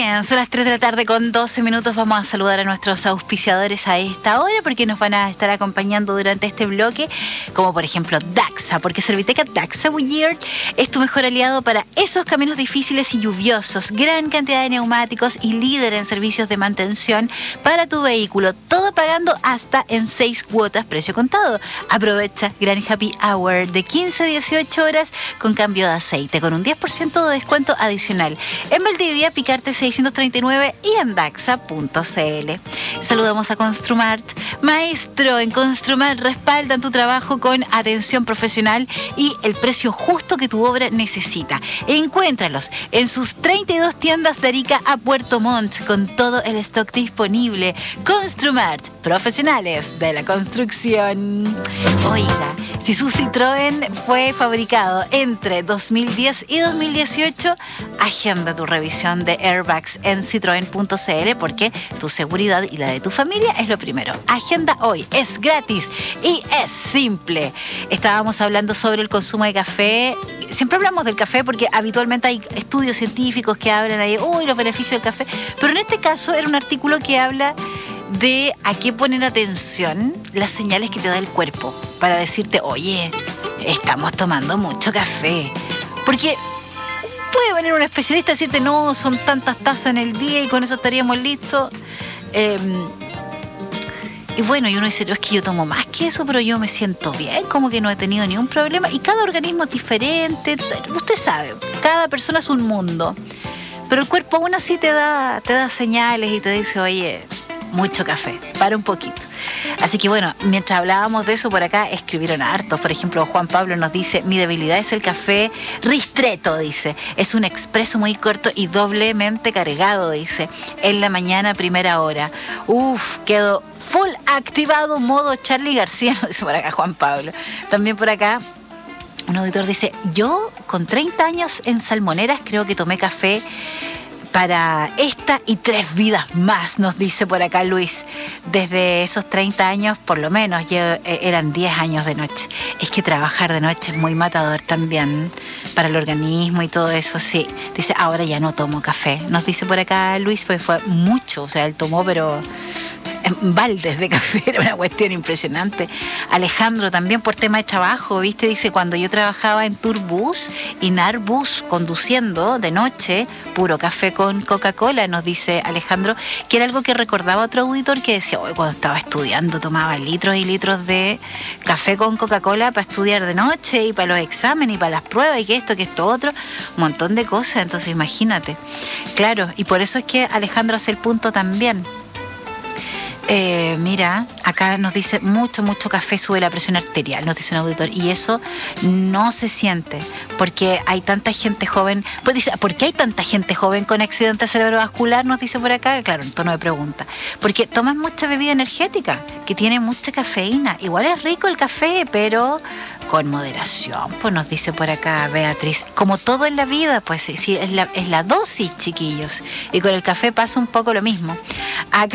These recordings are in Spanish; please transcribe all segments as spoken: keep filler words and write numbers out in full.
Bien, son las tres de la tarde con doce minutos. Vamos a saludar a nuestros auspiciadores a esta hora porque nos van a estar acompañando durante este bloque, como por ejemplo Daxa, porque Serviteca Daxa Weird es tu mejor aliado para esos caminos difíciles y lluviosos. Gran cantidad de neumáticos y líder en servicios de mantención para tu vehículo. Todo pagando hasta en seis cuotas, precio contado. Aprovecha gran happy hour de quince a dieciocho horas con cambio de aceite, con un diez por ciento de descuento adicional. En Valdivia, Picarte seiscientos treinta y nueve y en daxa punto c l. Saludamos a Construmart. Maestro, en Construmart respaldan tu trabajo con atención profesional y el precio justo que tu obra necesita. Encuéntralos en sus treinta y dos tiendas de Arica a Puerto Montt con todo el stock disponible. Construmart, profesionales de la construcción. Oiga, si su Citroën fue fabricado entre dos mil diez y dos mil dieciocho, agenda tu revisión de airbags en citroen punto c l porque tu seguridad y la de tu familia es lo primero. Agenda hoy, es gratis y es simple. Estábamos hablando sobre el consumo de café. Siempre hablamos del café porque habitualmente hay estudios científicos que hablan ahí, uy, los beneficios del café. Pero en este caso era un artículo que habla de a qué poner atención las señales que te da el cuerpo para decirte, oye, estamos tomando mucho café. Porque puede venir un especialista y decirte, no, son tantas tazas en el día y con eso estaríamos listos. Eh, y bueno, y uno dice, no, es que yo tomo más que eso, pero yo me siento bien, como que no he tenido ningún problema. Y cada organismo es diferente, usted sabe, cada persona es un mundo. Pero el cuerpo aún así te da, te da señales y te dice, oye, mucho café, para un poquito. Así que bueno, mientras hablábamos de eso por acá, escribieron hartos. Por ejemplo, Juan Pablo nos dice, mi debilidad es el café ristretto, dice. Es un expreso muy corto y doblemente cargado, dice. En la mañana, primera hora. Uf, quedo full activado, modo Charly García, nos dice por acá Juan Pablo. También por acá, un auditor dice, yo con treinta años en Salmoneras creo que tomé café para esta y tres vidas más, nos dice por acá Luis. Desde esos treinta años, por lo menos, yo, eh, eran diez años de noche. Es que trabajar de noche es muy matador también para el organismo y todo eso, sí. Dice, ahora ya no tomo café. Nos dice por acá Luis, pues fue mucho, o sea, él tomó, pero baldes de café, era una cuestión impresionante. Alejandro también por tema de trabajo, ¿viste? Dice, cuando yo trabajaba en Turbus y Narbus conduciendo de noche, puro café con Coca-Cola, nos dice Alejandro, que era algo que recordaba otro auditor que decía, hoy cuando estaba estudiando tomaba litros y litros de café con Coca-Cola para estudiar de noche y para los exámenes y para las pruebas y que esto, que esto otro, un montón de cosas. Entonces imagínate, claro, y por eso es que Alejandro hace el punto también. Eh, mira, acá nos dice, mucho, mucho café sube la presión arterial, nos dice un auditor, y eso no se siente, porque hay tanta gente joven, pues dice, ¿por qué hay tanta gente joven con accidente cerebrovascular? Nos dice por acá, claro, en tono de pregunta, porque toman mucha bebida energética, que tiene mucha cafeína, igual es rico el café, pero con moderación, pues nos dice por acá Beatriz, como todo en la vida, pues sí, es la, es la dosis, chiquillos, y con el café pasa un poco lo mismo. Acá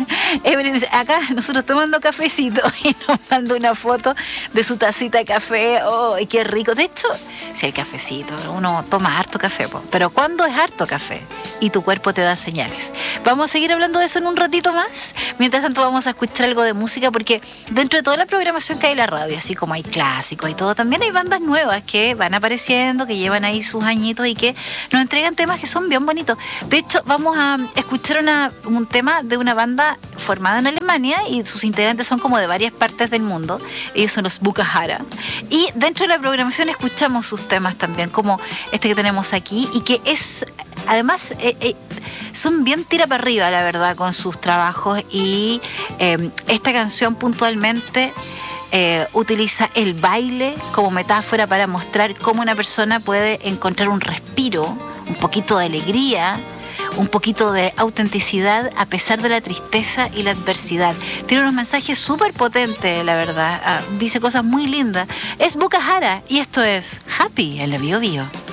acá nosotros tomando cafecito y nos manda una foto de su tacita de café. ¡Oh, qué rico! De hecho, si el cafecito, uno toma harto café, po, pero ¿cuándo es harto café? Y tu cuerpo te da señales. Vamos a seguir hablando de eso en un ratito más. Mientras tanto vamos a escuchar algo de música porque dentro de toda la programación que hay en la radio, así como hay clásicos y todo, también hay bandas nuevas que van apareciendo, que llevan ahí sus añitos y que nos entregan temas que son bien bonitos. De hecho, vamos a escuchar una, un tema de una banda formada en Alemania y sus integrantes son como de varias partes del mundo. Ellos son los Bukahara. Y dentro de la programación escuchamos sus temas también, como este que tenemos aquí y que es, además, eh, eh, son bien tira para arriba, la verdad, con sus trabajos y eh, esta canción puntualmente eh, utiliza el baile como metáfora para mostrar cómo una persona puede encontrar un respiro, un poquito de alegría, un poquito de autenticidad a pesar de la tristeza y la adversidad. Tiene unos mensajes súper potentes, la verdad. Ah, dice cosas muy lindas. Es Bukahara y esto es Happy en la Bio Bio.